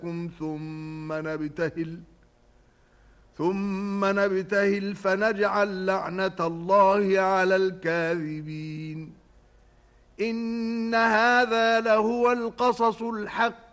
ثم نبتهل فنجعل لعنة الله على الكاذبين. إن هذا لهو القصص الحق